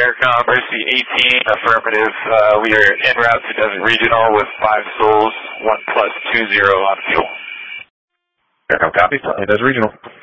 Aircom, Mercy 18, affirmative. We are en route to Desert Regional with 5 souls, 1+20 on fuel. Aircom copy, Desert Regional.